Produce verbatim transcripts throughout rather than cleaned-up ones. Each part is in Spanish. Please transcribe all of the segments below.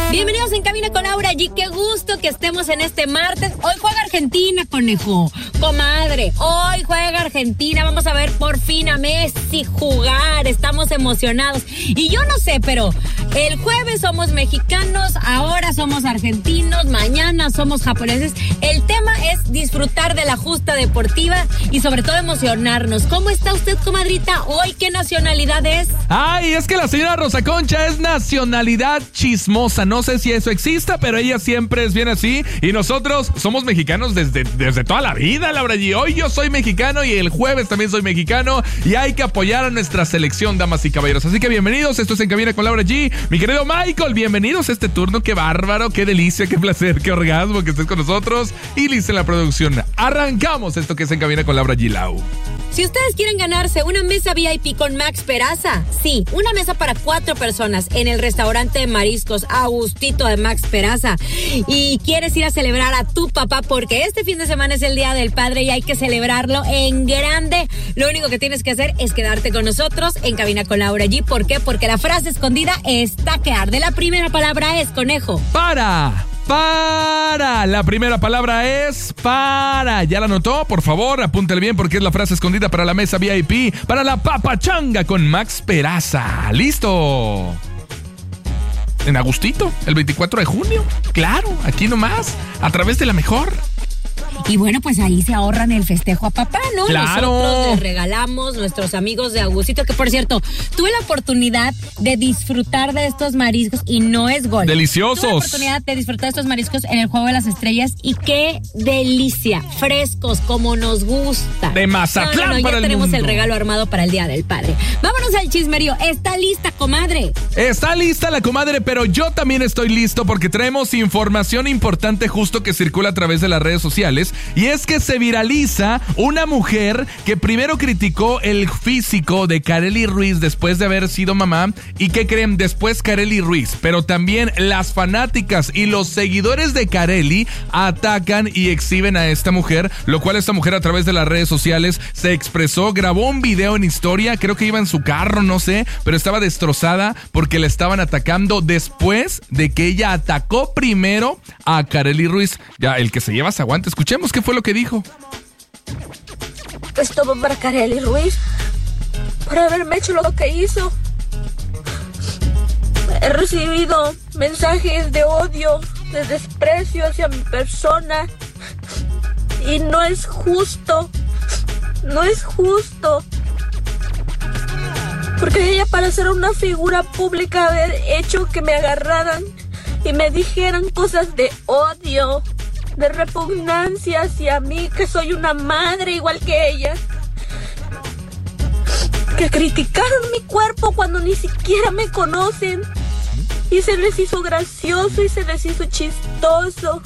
Bienvenidos en Cabina con Laura G. Qué gusto que estemos en este martes. Hoy juega Argentina, conejo. Comadre, hoy juega Argentina. Vamos a ver por fin a Messi jugar. Estamos emocionados. Y yo no sé, pero el jueves somos mexicanos, ahora somos argentinos, mañana somos japoneses. El tema es disfrutar de la justa deportiva y sobre todo emocionarnos. ¿Cómo está usted, comadrita? Hoy, ¿qué nacionalidad es? Ay, es que la señora Rosa Concha es nacionalidad chismosa. No sé si eso exista, pero ella siempre es bien así. Y nosotros somos mexicanos desde, desde toda la vida, Laura G. Hoy yo soy mexicano y el jueves también soy mexicano. Y hay que apoyar a nuestra selección, damas y caballeros. Así que bienvenidos, esto es En Cabina con Laura G. Mi querido Michael, bienvenidos a este turno. Qué bárbaro, qué delicia, qué placer, qué orgasmo que estés con nosotros. Y Liz en la producción. Arrancamos esto que es En Cabina con Laura G. Lau. Si ustedes quieren ganarse una mesa V I P con Max Peraza, sí, una mesa para cuatro personas en el restaurante de mariscos Agustito de Max Peraza, y quieres ir a celebrar a tu papá porque este fin de semana es el Día del Padre y hay que celebrarlo en grande, lo único que tienes que hacer es quedarte con nosotros en Cabina con Laura G. ¿Por qué? Porque la frase escondida está que arde. La primera palabra es conejo. ¡Para! Para, la primera palabra es para. ¿Ya la anotó? Por favor, apúntale bien porque es la frase escondida para la mesa V I P, para la papachanga con Max Peraza. ¿Listo? En Agustito, el veinticuatro de junio. Claro, aquí nomás, a través de la mejor. Y bueno, pues ahí se ahorran el festejo a papá, ¿no? ¡Claro! Nosotros les regalamos nuestros amigos de Agustito, que por cierto, tuve la oportunidad de disfrutar de estos mariscos y no es gol. ¡Deliciosos! Tuve la oportunidad de disfrutar de estos mariscos en el Juego de las Estrellas y qué delicia, frescos, como nos gusta. De Mazatlán no, no, no, para ya el tenemos mundo. El regalo armado para el Día del Padre. Vámonos al chismerío. ¿Está lista, comadre? Está lista la comadre, pero yo también estoy listo porque traemos información importante justo que circula a través de las redes sociales. Y es que se viraliza una mujer que primero criticó el físico de Karely Ruiz después de haber sido mamá. ¿Y qué creen? Después Karely Ruiz, pero también las fanáticas y los seguidores de Karely atacan y exhiben a esta mujer, lo cual esta mujer a través de las redes sociales se expresó, grabó un video en historia, creo que iba en su carro, no sé, pero estaba destrozada porque le estaban atacando después de que ella atacó primero a Karely Ruiz. Ya, el que se lleva se aguanta. Escuchemos qué fue lo que dijo. Esto va para Karely Ruiz por haberme hecho lo que hizo. He recibido mensajes de odio, de desprecio hacia mi persona y no es justo, no es justo. Porque ella, para ser una figura pública, haber hecho que me agarraran y me dijeran cosas de odio, de repugnancia hacia mí, que soy una madre igual que ella, que criticaron mi cuerpo cuando ni siquiera me conocen y se les hizo gracioso y se les hizo chistoso.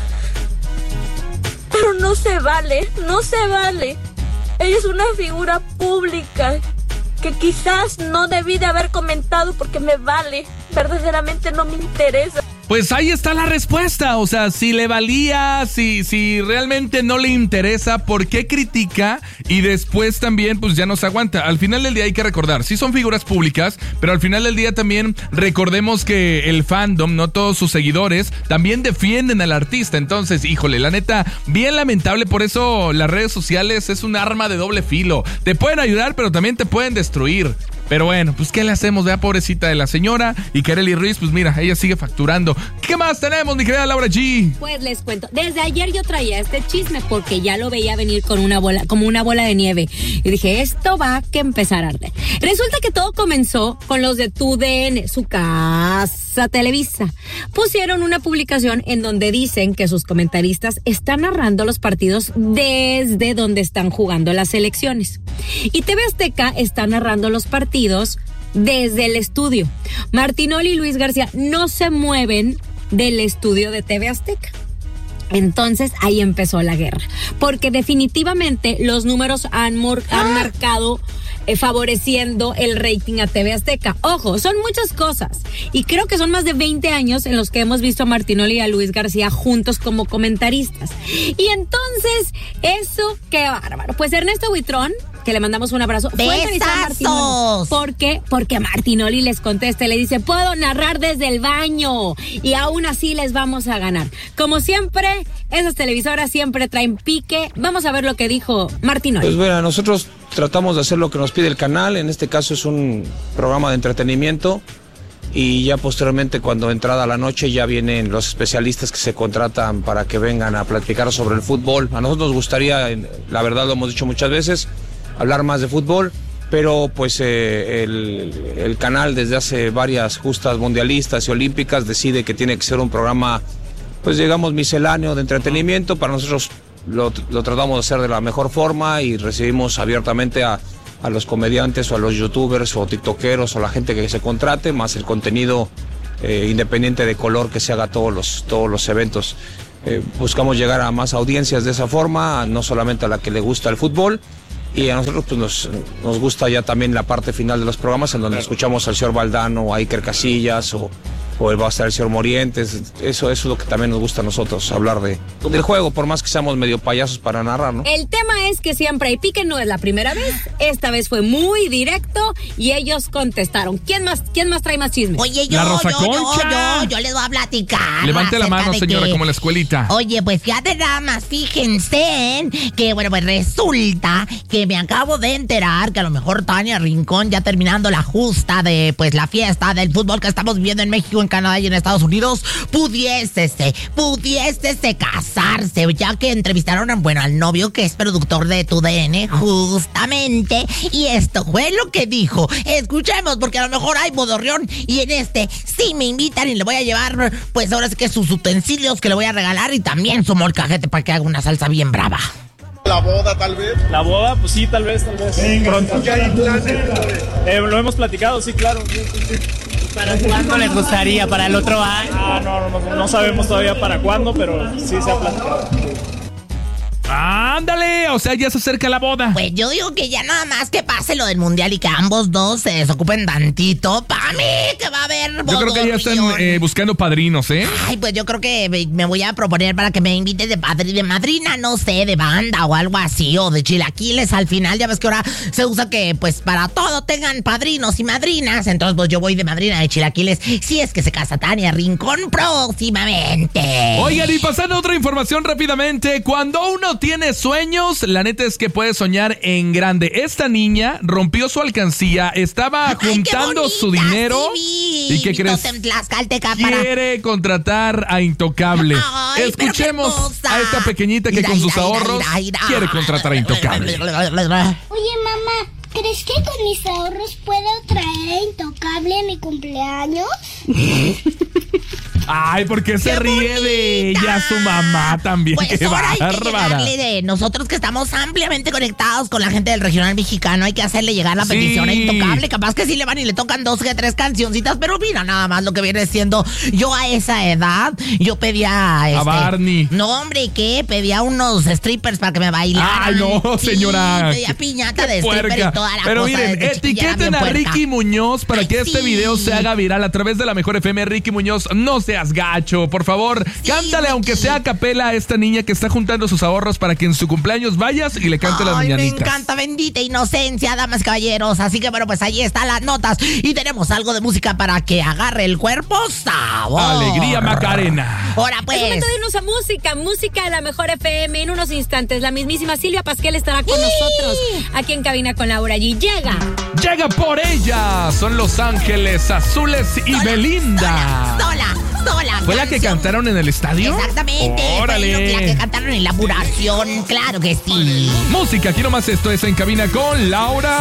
Pero no se vale, no se vale. Ella es una figura pública que quizás no debí de haber comentado porque me vale, verdaderamente no me interesa. Pues ahí está la respuesta, o sea, si le valía, si, si realmente no le interesa, ¿por qué critica? Y después también, pues ya no se aguanta. Al final del día hay que recordar, sí son figuras públicas, pero al final del día también recordemos que el fandom, no todos sus seguidores, también defienden al artista. Entonces, híjole, la neta, bien lamentable, por eso las redes sociales es un arma de doble filo. Te pueden ayudar, pero también te pueden destruir. Pero bueno, pues ¿qué le hacemos? Vea, pobrecita de la señora. Y Karely Ruiz, pues mira, ella sigue facturando. ¿Qué más tenemos, mi querida Laura G? Pues les cuento, desde ayer yo traía este chisme porque ya lo veía venir con una bola, como una bola de nieve. Y dije, esto va a que empezar a arder. Resulta que todo comenzó con los de Tu D N, su casa Televisa. Pusieron una publicación en donde dicen que sus comentaristas están narrando los partidos desde donde están jugando las selecciones. Y T V Azteca está narrando los partidos desde el estudio. Martinoli y Luis García no se mueven del estudio de T V Azteca. Entonces ahí empezó la guerra, porque definitivamente los números han, mor- han marcado eh, favoreciendo el rating a T V Azteca. Ojo, son muchas cosas y creo que son más de veinte años en los que hemos visto a Martinoli y a Luis García juntos como comentaristas. Y entonces, eso, qué bárbaro. Pues Ernesto Buitrón que le mandamos un abrazo. Fue a entrevistar a Martinoli. ¿Por qué? Porque Martinoli les contesta y le dice, puedo narrar desde el baño y aún así les vamos a ganar. Como siempre, esas televisoras siempre traen pique. Vamos a ver lo que dijo Martinoli. Pues bueno, nosotros tratamos de hacer lo que nos pide el canal. En este caso es un programa de entretenimiento. Y ya posteriormente, cuando entrada la noche, ya vienen los especialistas que se contratan para que vengan a platicar sobre el fútbol. A nosotros nos gustaría, la verdad lo hemos dicho muchas veces, hablar más de fútbol, pero pues eh, el, el canal desde hace varias justas mundialistas y olímpicas decide que tiene que ser un programa, pues digamos, misceláneo de entretenimiento. Para nosotros lo, lo tratamos de hacer de la mejor forma y recibimos abiertamente a a los comediantes o a los youtubers o tiktokeros o la gente que se contrate, más el contenido eh, independiente de color que se haga todos los, todos los eventos. Eh, buscamos llegar a más audiencias de esa forma, no solamente a la que le gusta el fútbol, y a nosotros pues, nos, nos gusta ya también la parte final de los programas en donde escuchamos al señor Valdano, a Iker Casillas o, o va a estar el señor Morientes. Eso, eso es lo que también nos gusta a nosotros, hablar de, del juego, por más que seamos medio payasos para narrar, ¿no? El tema es que siempre hay pique, no es la primera vez. Esta vez fue muy directo y ellos contestaron. ¿Quién más, quién más trae más chisme? Oye, yo, La Rosa yo, yo, Concha. yo, yo les voy a platicar. Levante la mano, señora, que, como en la escuelita. Oye, pues fíjate nada más, fíjense que, bueno, pues resulta que me acabo de enterar que a lo mejor Tania Rincón, ya terminando la justa de, pues, la fiesta del fútbol que estamos viviendo en México, en Canadá y en Estados Unidos, pudiésese, pudiésese casarse, ya que entrevistaron, bueno, al novio que es productor de Tu D N, justamente, y esto fue lo que dijo. Escuchemos, porque a lo mejor hay bodorrión, y en este sí me invitan y le voy a llevar, pues ahora sí que sus utensilios que le voy a regalar y también su molcajete para que haga una salsa bien brava. La boda, tal vez. La boda, pues sí, tal vez, tal vez. Venga, pronto. ¿Ya hay planes? Eh, lo hemos platicado, sí, claro. Sí, sí, sí. ¿Para cuándo les gustaría? ¿Para el otro año? Ah, no, no, no sabemos todavía para cuándo, pero sí se ha platicado. ¡Ándale! O sea, ya se acerca la boda. Pues yo digo que ya nada más que pase lo del mundial y que ambos dos se desocupen tantito. ¡Para mí que va a haber Yo creo que ya están eh, buscando padrinos, ¿eh? Ay, pues yo creo que me, me voy a proponer para que me invite de padre, de madrina, no sé, de banda o algo así, o de chilaquiles al final. Ya ves que ahora se usa que, pues, para todo tengan padrinos y madrinas. Entonces, pues yo voy de madrina de chilaquiles si es que se casa Tania Rincón próximamente. Oigan, y pasando a otra información rápidamente. Cuando uno tiene sueños, la neta es que puede soñar en grande. Esta niña rompió su alcancía, estaba Ay, juntando bonita, su dinero. sí, ¿Y qué crees? Para... Quiere contratar a Intocable. Ay, Escuchemos a esta pequeñita que Ira, con sus ira, ahorros ira, ira. quiere contratar a Intocable. Oye, mamá, ¿crees que con mis ahorros puedo traer a Intocable a mi cumpleaños? Ay, ¿por qué se ¡Qué ríe bonita! de ella su mamá también? Pues ¡Qué ahora hay que bárbara! llegarle de nosotros que estamos ampliamente conectados con la gente del regional mexicano. Hay que hacerle llegar la Sí. petición a Intocable. Capaz que sí le van y le tocan dos que tres cancioncitas, pero mira nada más lo que viene siendo. Yo a esa edad, yo pedía... A este, Barney. No, hombre, ¿qué? Pedía unos strippers para que me bailaran. Ay, no, Sí, señora. pedía piñata Qué de stripper puerca. y toda la Pero cosa. miren, desde chiquilla era etiqueten bien a puerca. Ricky Muñoz para Ay, que este sí. video se haga viral a través de la Mejor F M. Ricky Muñoz, no seas gacho, por favor, Sí, cántale Ricky. aunque sea a capela a esta niña que está juntando sus ahorros para que en su cumpleaños vayas y le cante las Ay, mañanitas. me encanta, bendita inocencia, damas y caballeros. Así que bueno, pues ahí están las notas. Y tenemos algo de música para que agarre el cuerpo sabor. Alegría Macarena. Ahora pues. Es momento de irnos a música, música de la Mejor F M. En unos instantes, la mismísima Silvia Pasquel estará con nosotros aquí en cabina con Laura G. Llega. Llega por ella. Son Los Ángeles Azules y Sola, Belinda. Sola, sola, sola. ¿Fue la que canción. cantaron en el estadio? Exactamente. Órale. Fue lo que- la que cantaron en la apuración. Claro que sí. Música, aquí nomás esto es En Cabina con Laura